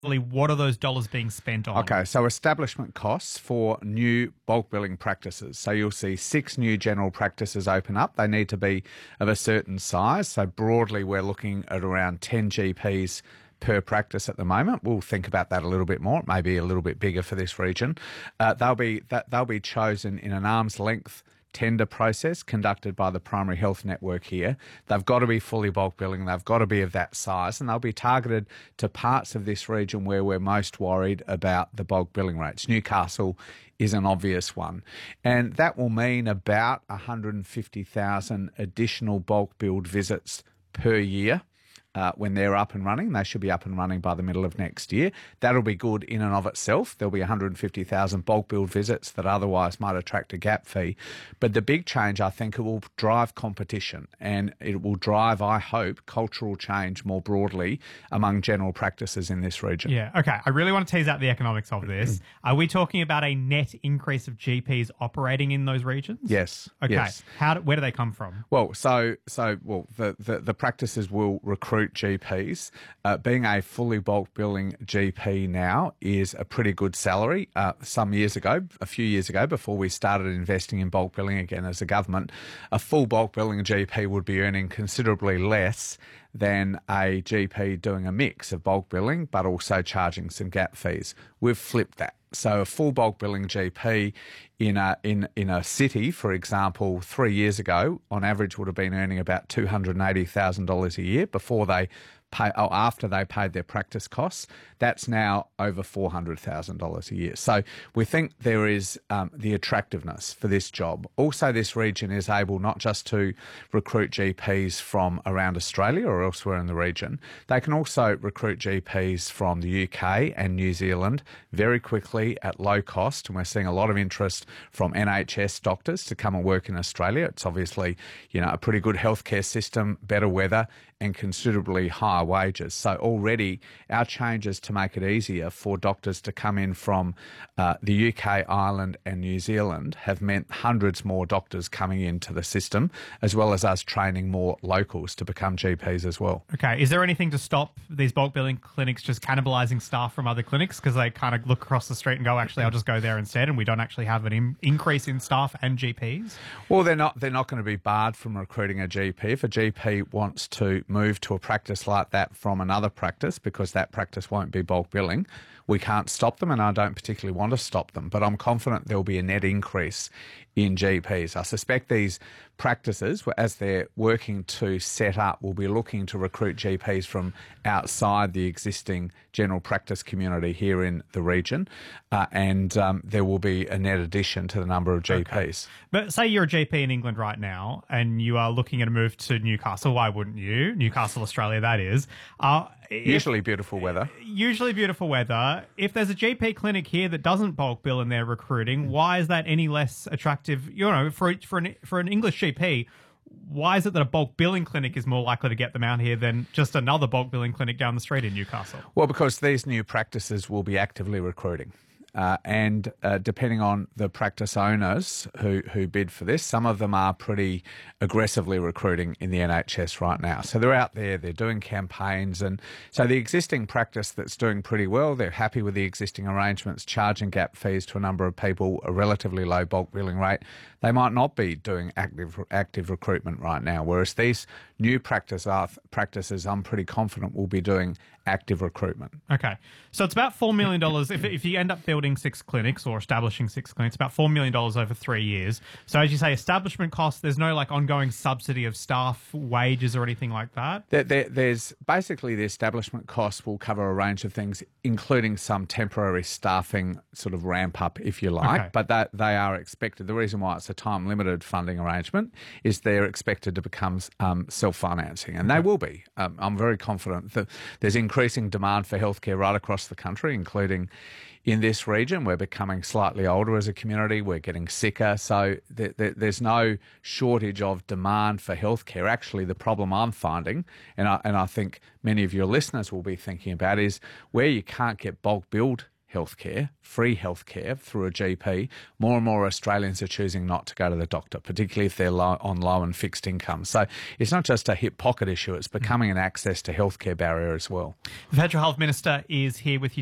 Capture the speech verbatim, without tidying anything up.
what are those dollars being spent on? Okay, so establishment costs for new bulk billing practices. So you'll see six new general practices open up. They need to be of a certain size. So broadly, we're looking at around ten G Ps per practice at the moment. We'll think about that a little bit more. It may be a little bit bigger for this region. Uh, they'll be that they'll be chosen in an arm's length tender process conducted by the Primary Health Network here. They've got to be fully bulk billing. They've got to be of that size, and they'll be targeted to parts of this region where we're most worried about the bulk billing rates. Newcastle is an obvious one, and that will mean about one hundred fifty thousand additional bulk billed visits per year. Uh, when they're up and running. They should be up and running by the middle of next year. That'll be good in and of itself. There'll be one hundred fifty thousand bulk billed visits that otherwise might attract a gap fee. But the big change, I think, it will drive competition, and it will drive, I hope, cultural change more broadly among general practices in this region. Yeah, okay. I really want to tease out the economics of this. Are we talking about a net increase of G Ps operating in those regions? Yes. Okay. Yes. How? Do, where do they come from? Well, so so well, the, the, the practices will recruit G Ps. Uh, being a fully bulk billing G P now is a pretty good salary. Uh, some years ago, a few years ago, before we started investing in bulk billing again as a government, a full bulk billing G P would be earning considerably less than a G P doing a mix of bulk billing but also charging some gap fees. We've flipped that. So a full bulk billing G P in a in in a city, for example, three years ago, on average would have been earning about two hundred eighty thousand dollars a year before they pay, or after they paid their practice costs. That's now over four hundred thousand dollars a year. So we think there is um, the attractiveness for this job. Also, this region is able not just to recruit G Ps from around Australia or elsewhere in the region, they can also recruit G Ps from the U K and New Zealand very quickly at low cost. And we're seeing a lot of interest from N H S doctors to come and work in Australia. It's obviously, you know, a pretty good healthcare system, better weather, and considerably higher wages. So already our changes to make it easier for doctors to come in from uh, the U K, Ireland and New Zealand have meant hundreds more doctors coming into the system, as well as us training more locals to become G Ps as well. Okay. Is there anything to stop these bulk billing clinics just cannibalising staff from other clinics because they kind of look across the street and go, actually, I'll just go there instead, and we don't actually have an in- increase in staff and G Ps? Well, they're not, they're not going to be barred from recruiting a G P. If a G P wants to move to a practice like that from another practice, because that practice won't be bulk billing, we can't stop them, and I don't particularly want to stop them. But I'm confident there'll be a net increase in G Ps. I suspect these practices, as they're working to set up, will be looking to recruit G Ps from outside the existing general practice community here in the region, uh, and um, there will be a net addition to the number of G Ps. Okay. But say you're a G P in England right now and you are looking at a move to Newcastle. Why wouldn't you? Newcastle, Australia, that is. Uh, Usually if, beautiful weather. Usually beautiful weather. If there's a G P clinic here that doesn't bulk bill and they're recruiting, why is that any less attractive? You know, for for an for an English G P, why is it that a bulk billing clinic is more likely to get them out here than just another bulk billing clinic down the street in Newcastle? Well, because these new practices will be actively recruiting. Uh, and uh, depending on the practice owners who, who bid for this, some of them are pretty aggressively recruiting in the N H S right now. So they're out there, they're doing campaigns. And so the existing practice that's doing pretty well, they're happy with the existing arrangements, charging gap fees to a number of people, a relatively low bulk billing rate. They might not be doing active active recruitment right now, whereas these new practice are, practices, I'm pretty confident, will be doing active recruitment. Okay. So it's about four million dollars. if, if you end up building six clinics or establishing six clinics, about four million dollars over three years. So as you say, establishment costs, there's no like ongoing subsidy of staff wages or anything like that? There, there, there's basically the establishment costs will cover a range of things, including some temporary staffing sort of ramp up, if you like, okay. but that they are expected. The reason why it's a time limited funding arrangement is they're expected to become um, self-financing, and okay. they will be. Um, I'm very confident that there's increasing demand for healthcare right across the country, including in this region. We're becoming slightly older as a community. We're getting sicker. So th- th- there's no shortage of demand for healthcare. Actually, the problem I'm finding, and I, and I think many of your listeners will be thinking about, is where you can't get bulk billed healthcare, free healthcare through a G P, more and more Australians are choosing not to go to the doctor, particularly if they're low, on low and fixed income. So it's not just a hip pocket issue, it's becoming an access to healthcare barrier as well. The Federal Health Minister is here with you